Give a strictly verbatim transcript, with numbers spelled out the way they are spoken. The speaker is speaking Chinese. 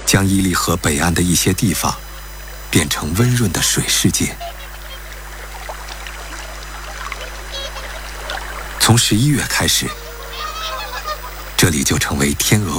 将伊犁河北岸的一些地方变成温润的水世界。从十一月开始，这里就成为天鹅